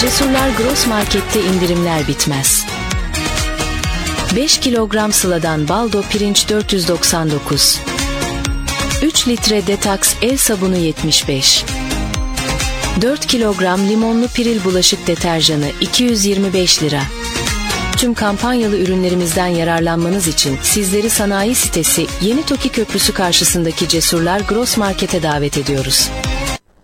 Cesurlar Gross Market'te indirimler bitmez. 5 kilogram Sıla'dan baldo pirinç 499. 3 litre Detox el sabunu 75. 4 kilogram limonlu Piril bulaşık deterjanı 225 lira. Tüm kampanyalı ürünlerimizden yararlanmanız için sizleri sanayi sitesi Yeni Toki Köprüsü karşısındaki Cesurlar Gross Market'e davet ediyoruz.